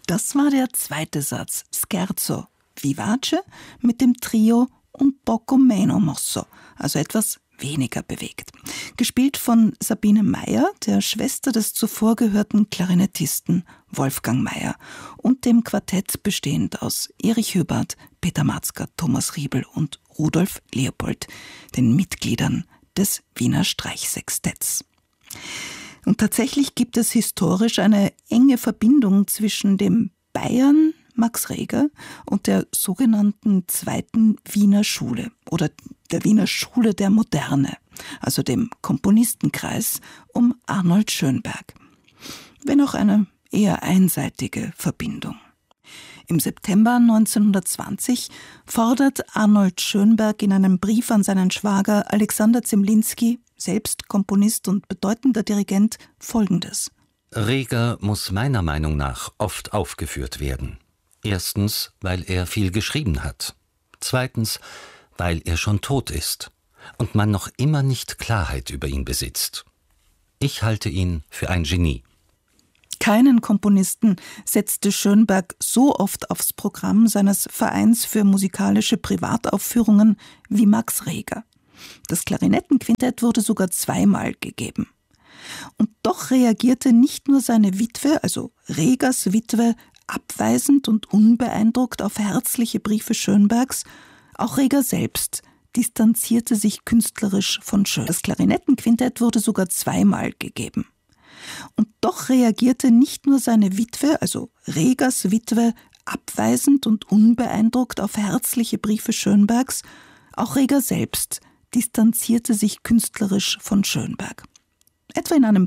Das war der zweite Satz, Scherzo vivace, mit dem Trio Un poco meno mosso, also etwas weniger bewegt. Gespielt von Sabine Meyer, der Schwester des zuvor gehörten Klarinettisten Wolfgang Meyer, und dem Quartett bestehend aus Erich Hübert, Peter Matzka, Thomas Riebel und Rudolf Leopold, den Mitgliedern des Wiener Streichsextetts. Und tatsächlich gibt es historisch eine enge Verbindung zwischen dem Bayern Max Reger und der sogenannten Zweiten Wiener Schule oder der Wiener Schule der Moderne, also dem Komponistenkreis um Arnold Schönberg. Wenn auch eine eher einseitige Verbindung. Im September 1920 fordert Arnold Schönberg in einem Brief an seinen Schwager Alexander Zemlinsky, selbst Komponist und bedeutender Dirigent, Folgendes: Reger muss meiner Meinung nach oft aufgeführt werden. Erstens, weil er viel geschrieben hat. Zweitens, weil er schon tot ist und man noch immer nicht Klarheit über ihn besitzt. Ich halte ihn für ein Genie. Keinen Komponisten setzte Schönberg so oft aufs Programm seines Vereins für musikalische Privataufführungen wie Max Reger. Das Klarinettenquintett wurde sogar zweimal gegeben. Und doch reagierte nicht nur seine Witwe, also Regers Witwe, abweisend und unbeeindruckt auf herzliche Briefe Schönbergs, auch Reger selbst distanzierte sich künstlerisch von Schönberg. Das Klarinettenquintett wurde sogar zweimal gegeben. Und doch reagierte nicht nur seine Witwe, also Regers Witwe, abweisend und unbeeindruckt auf herzliche Briefe Schönbergs, auch Reger selbst distanzierte sich künstlerisch von Schönberg. Etwa in einem